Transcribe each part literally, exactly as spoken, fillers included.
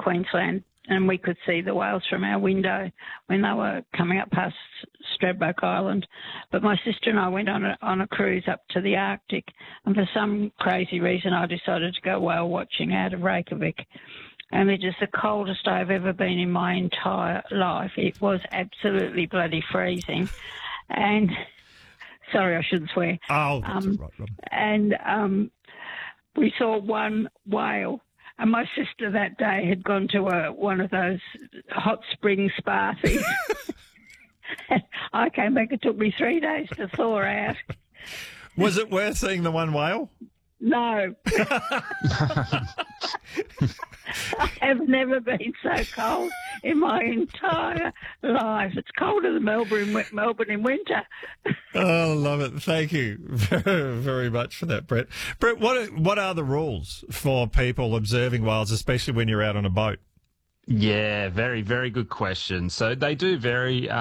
Queensland, and we could see the whales from our window when they were coming up past Stradbroke Island. But my sister and I went on a, on a cruise up to the Arctic, and for some crazy reason I decided to go whale watching out of Reykjavik. And it is the coldest I've ever been in my entire life. It was absolutely bloody freezing. And, sorry, I shouldn't swear. Oh, that's um, right, Rob. And um, we saw one whale. And my sister that day had gone to a, one of those hot spring spa things. I came back, it took me three days to thaw out. Was it worth seeing the one whale? No. I have never been so cold in my entire life. It's colder than Melbourne, Melbourne in winter. Oh, love it. Thank you very, very much for that, Brett. Brett, what are, what are the rules for people observing whales, especially when you're out on a boat? Yeah, very, very good question. So they do vary uh,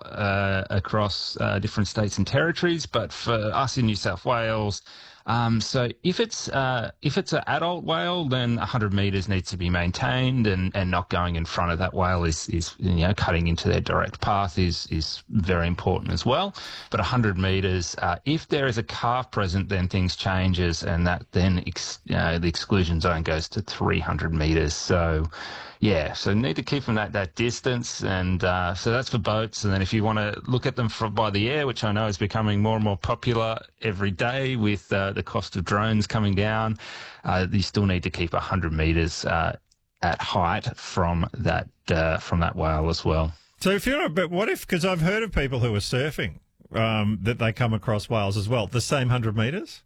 uh, across uh, different states and territories, but for us in New South Wales, um, so if it's uh, if it's an adult whale, then one hundred metres needs to be maintained, and, and not going in front of that whale is, is you know cutting into their direct path is is very important as well. But one hundred metres, uh, if there is a calf present, then things changes, and that then ex, you know, the exclusion zone goes to three hundred metres. So. Yeah, so need to keep them at that distance, and uh, so that's for boats. And then if you want to look at them from by the air, which I know is becoming more and more popular every day with uh, the cost of drones coming down, uh, you still need to keep one hundred metres uh, at height from that uh, from that whale as well. So if you're, but what if? Because I've heard of people who are surfing um, that they come across whales as well. The same one hundred metres.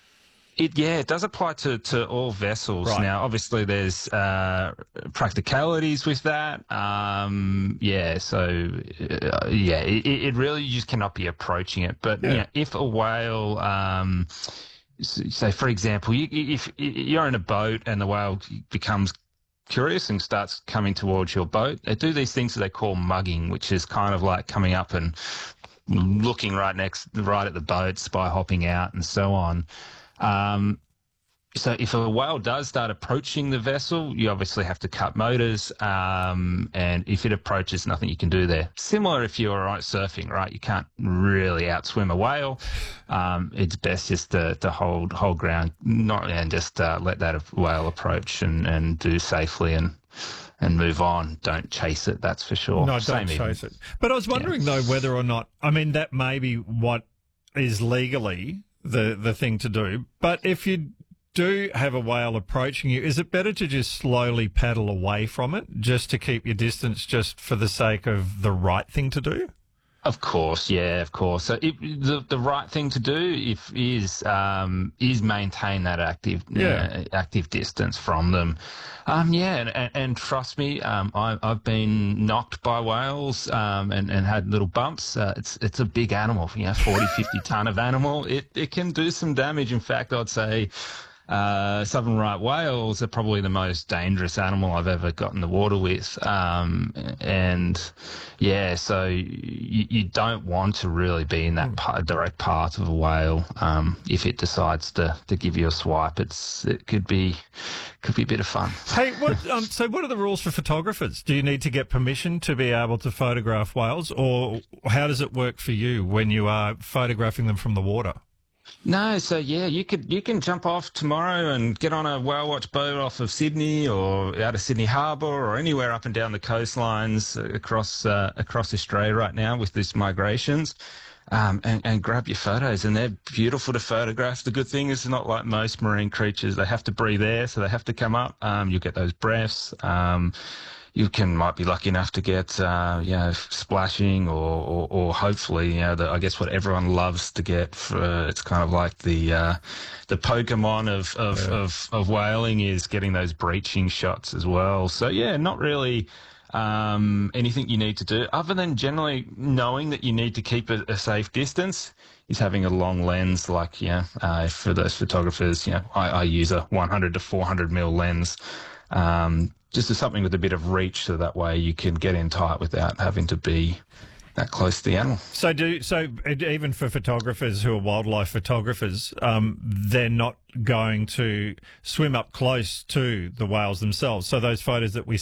It, yeah, it does apply to, to all vessels. Right. Now, obviously, there's uh, practicalities with that. Um, yeah, so, uh, yeah, it, it really you just cannot be approaching it. But, Yeah. you know, if a whale, um, say, for example, you, if you're in a boat and the whale becomes curious and starts coming towards your boat, they do these things that they call mugging, which is kind of like coming up and looking right next, right at the boat, spy hopping out and so on. Um, so if a whale does start approaching the vessel, you obviously have to cut motors, um, and if it approaches, nothing you can do there. Similar if you're out surfing, right? You can't really outswim a whale. Um, it's best just to, to hold hold ground, not and just uh, let that whale approach and, and do safely and and move on. Don't chase it, that's for sure. No, Same don't even. chase it. But I was wondering, Yeah. though, whether or not, I mean, that may be what is legally the the thing to do. But if you do have a whale approaching you, is it better to just slowly paddle away from it, just to keep your distance, just for the sake of the right thing to do? Of course, yeah, of course. So it, the the right thing to do if is um, is maintain that active Yeah. uh, active distance from them. Um, yeah, and, and, and trust me, um, I, I've been knocked by whales um, and, and had little bumps. Uh, it's it's a big animal, you know, forty, fifty ton of animal. It it can do some damage. In fact, I'd say. Uh, southern right whales are probably the most dangerous animal I've ever got in the water with. Um, and yeah, so you, you don't want to really be in that part, direct path of a whale. Um, if it decides to, to give you a swipe, it's, it could be, could be a bit of fun. Hey, what, um, so what are the rules for photographers? Do you need to get permission to be able to photograph whales, or how does it work for you when you are photographing them from the water? No, so yeah, you could you can jump off tomorrow and get on a whale watch boat off of Sydney or out of Sydney Harbour or anywhere up and down the coastlines across uh, across Australia right now with these migrations, um, and, and grab your photos, and they're beautiful to photograph. The good thing is, not like most marine creatures; they have to breathe air, so they have to come up. Um, you get those breaths. Um, You can might be lucky enough to get, uh, you know, splashing or, or, or hopefully, you know, the, I guess what everyone loves to get. For, it's kind of like the uh, the Pokemon of of, Yeah. of of whaling is getting those breaching shots as well. So yeah, not really um, anything you need to do other than generally knowing that you need to keep a, a safe distance. Is having a long lens, like yeah, uh, for those photographers, you know, I, I use a one hundred to four hundred mil lens. Um, just as something with a bit of reach, so that way you can get in tight without having to be that close to the animal. So do so even for photographers who are wildlife photographers, um, they're not going to swim up close to the whales themselves. So those photos that we